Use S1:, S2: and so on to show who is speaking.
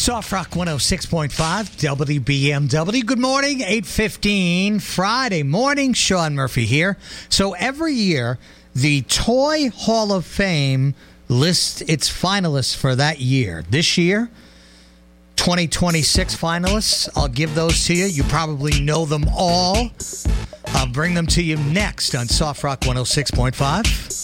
S1: Soft Rock 106.5, WBMW. Good morning, 8:15, Friday morning. Sean Murphy here. So every year, the Toy Hall of Fame lists its finalists for that year. This year, 2026 finalists. I'll give those to you. You probably know them all. I'll bring them to you next on Soft Rock 106.5.